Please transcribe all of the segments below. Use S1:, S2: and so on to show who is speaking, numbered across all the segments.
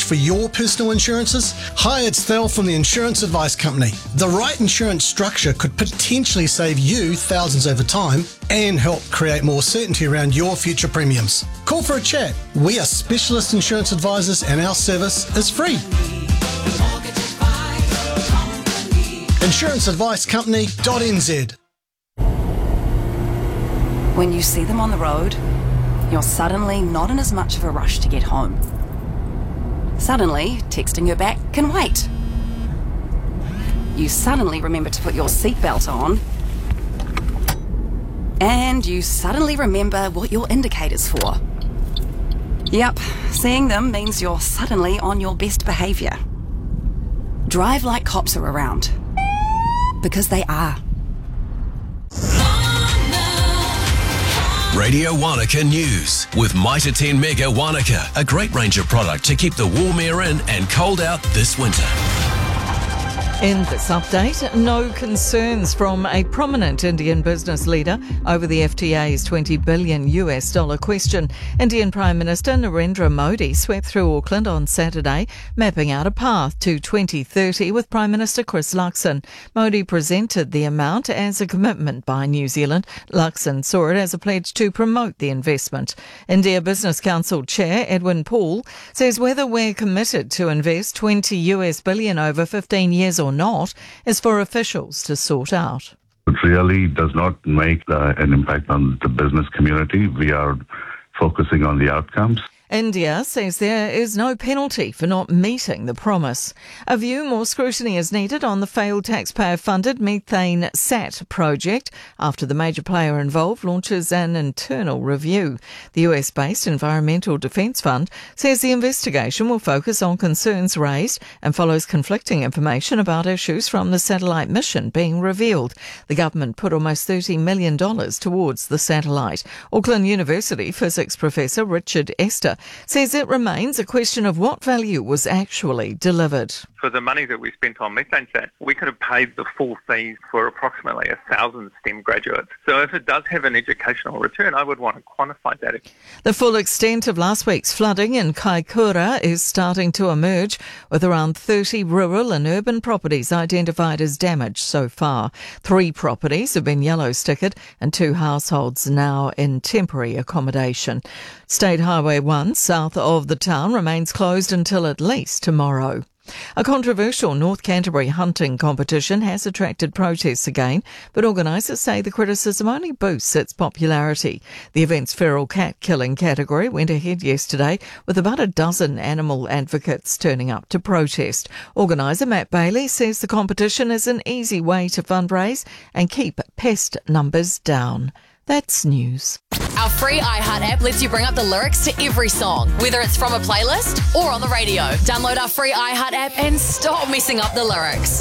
S1: for your personal insurances? Hi, it's Thel from the Insurance Advice Company. The right insurance structure could potentially save you thousands over time and help create more certainty around your future premiums. Call for a chat. We are specialist insurance advisors and our service is free. InsuranceAdviceCompany.nz.
S2: When you see them on the road, you're suddenly not in as much of a rush to get home. Suddenly, texting her back can wait. You suddenly remember to put your seatbelt on. And you suddenly remember what your indicator's for. Yep, seeing them means you're suddenly on your best behaviour. Drive like cops are around. Because they are.
S3: Radio Wanaka News with Mitre 10 Mega Wanaka, a great range of product to keep the warm air in and cold out this winter.
S4: In this update, no concerns from a prominent Indian business leader over the FTA's $20 billion question. Indian Prime Minister Narendra Modi swept through Auckland on Saturday, mapping out a path to 2030 with Prime Minister Chris Luxon. Modi presented the amount as a commitment by New Zealand. Luxon saw it as a pledge to promote the investment. India Business Council Chair Edwin Paul says whether we're committed to invest $20 billion over 15 years or not is for officials to sort out.
S5: It really does not make an impact on the business community. We are focusing on the outcomes.
S4: India says there is no penalty for not meeting the promise. A view more scrutiny is needed on the failed taxpayer-funded methane SAT project after the major player involved launches an internal review. The US-based Environmental Defence Fund says the investigation will focus on concerns raised and follows conflicting information about issues from the satellite mission being revealed. The government put almost $30 million towards the satellite. Auckland University physics professor Richard Esther says it remains a question of what value was actually delivered.
S6: For the money that we spent on MethaneSat, we could have paid the full fees for approximately 1,000 STEM graduates. So if it does have an educational return, I would want to quantify that.
S4: The full extent of last week's flooding in Kaikoura is starting to emerge, with around 30 rural and urban properties identified as damaged so far. 3 properties have been yellow-stickered and 2 households now in temporary accommodation. State Highway 1 south of the town remains closed until at least tomorrow. A controversial North Canterbury hunting competition has attracted protests again, but organisers say the criticism only boosts its popularity. The event's feral cat killing category went ahead yesterday, with about a dozen animal advocates turning up to protest. Organiser Matt Bailey says the competition is an easy way to fundraise and keep pest numbers down. That's news.
S7: Our free iHeart app lets you bring up the lyrics to every song, whether it's from a playlist or on the radio. Download our free iHeart app and stop messing up the lyrics.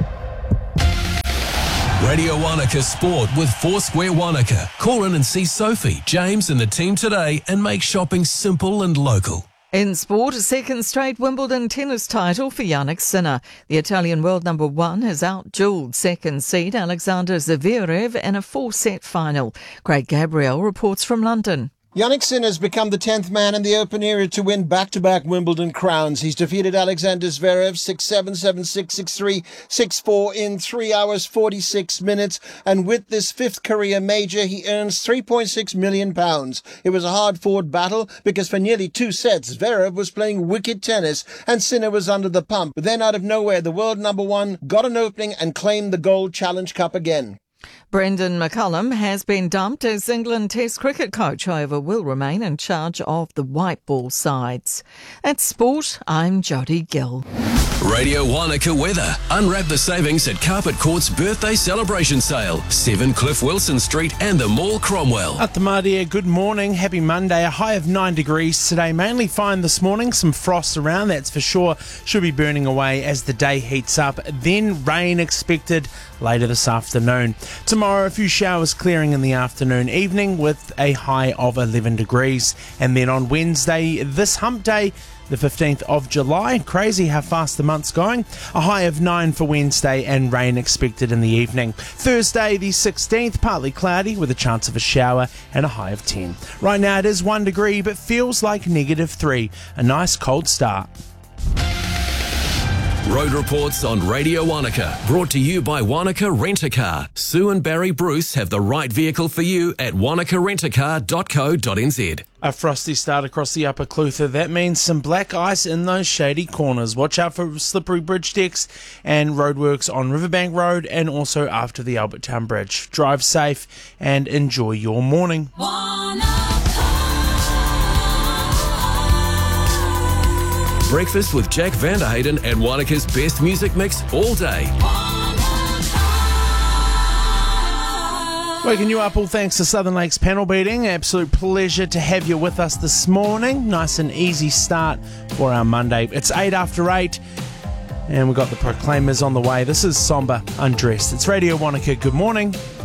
S3: Radio Wanaka Sport with Foursquare Wanaka. Call in and see Sophie, James and the team today and make shopping simple and local.
S4: In sport, a second straight Wimbledon tennis title for Jannik Sinner. The Italian world number 1 has out-duelled second seed Alexander Zverev in a 4-set final. Craig Gabriel reports from London.
S8: Jannik Sinner has become the 10th man in the Open era to win back-to-back Wimbledon crowns. He's defeated Alexander Zverev 6-7, 7-6, 6-3, 6-4 in 3 hours, 46 minutes. And with this 5th career major, he earns £3.6 million. It was a hard-fought battle because for nearly 2 sets, Zverev was playing wicked tennis and Sinner was under the pump. But then out of nowhere, the world number 1 got an opening and claimed the Gold Challenge Cup again.
S4: Brendan McCullum has been dumped as England Test cricket coach, however will remain in charge of the white ball sides. At Sport, I'm Jodie Gill.
S3: Radio Wanaka weather. Unwrap the savings at Carpet Court's birthday celebration sale. 7 Cliff Wilson Street and the Mall Cromwell.
S9: At the Mardia, good morning. Happy Monday. A high of 9 degrees today. Mainly fine this morning. Some frost around, that's for sure. Should be burning away as the day heats up. Then rain expected later this afternoon. Tomorrow, a few showers clearing in the afternoon, evening with a high of 11 degrees. And then on Wednesday, this hump day, the 15th of July. Crazy how fast the month's going. A high of 9 for Wednesday and rain expected in the evening. Thursday, the 16th, partly cloudy with a chance of a shower and a high of 10. Right now it is 1 degree but feels like -3. A nice cold start.
S3: Road Reports on Radio Wanaka, brought to you by Wanaka Rent-A-Car. Sue and Barry Bruce have the right vehicle for you at wanakarentacar.co.nz.
S9: A frosty start across the Upper Clutha. That means some black ice in those shady corners. Watch out for slippery bridge decks and roadworks on Riverbank Road and also after the Albert Town Bridge. Drive safe and enjoy your morning.
S3: Breakfast with Jack Vanderhayden and Wanaka's best music mix all day.
S9: Waking you up all thanks to Southern Lakes Panel Beating. Absolute pleasure to have you with us this morning. Nice and easy start for our Monday. It's 8 after 8 and we've got the Proclaimers on the way. This is Somber Undressed. It's Radio Wanaka. Good morning.